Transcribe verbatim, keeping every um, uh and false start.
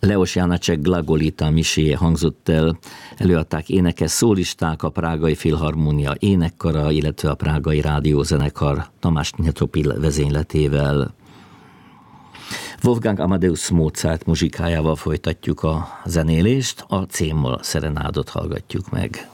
Leos Janácsek Glagolita miséje hangzott el, előadták énekes szólisták, a Prágai Filharmónia énekkara, illetve a Prágai Rádiózenekar Tamás Nyitropil vezényletével. Wolfgang Amadeus Mozart muzsikájával folytatjuk a zenélést, a C-moll szerenádot hallgatjuk meg.